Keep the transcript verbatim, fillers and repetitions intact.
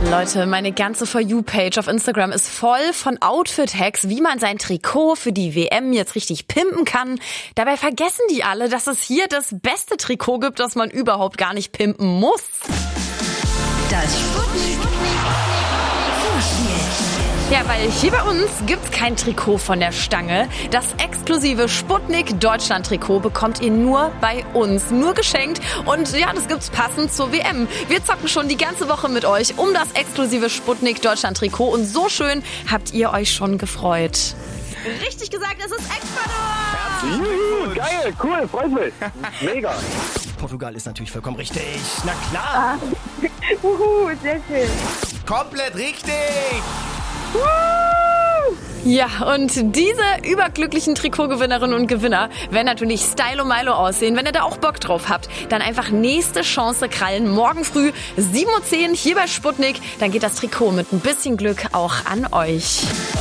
Leute, meine ganze For You-Page auf Instagram ist voll von Outfit-Hacks, wie man sein Trikot für die W M jetzt richtig pimpen kann. Dabei vergessen die alle, dass es hier das beste Trikot gibt, das man überhaupt gar nicht pimpen muss. Das Sputnik Vorspiel. Ja, weil hier bei uns gibt's kein Trikot von der Stange. Das exklusive Sputnik Deutschland Trikot bekommt ihr nur bei uns, nur geschenkt. Und ja, das gibt's passend zur W M. Wir zocken schon die ganze Woche mit euch um das exklusive Sputnik Deutschland Trikot. Und so schön habt ihr euch schon gefreut. Richtig gesagt, es ist Ecuador! Juhu, geil, cool, freut mich. Mega. Portugal ist natürlich vollkommen richtig. Na klar. Ah. Uhu, sehr schön. Komplett richtig. Ja, und diese überglücklichen Trikotgewinnerinnen und Gewinner werden natürlich Stylo Milo aussehen. Wenn ihr da auch Bock drauf habt, dann einfach nächste Chance krallen. Morgen früh sieben Uhr zehn hier bei Sputnik. Dann geht das Trikot mit ein bisschen Glück auch an euch.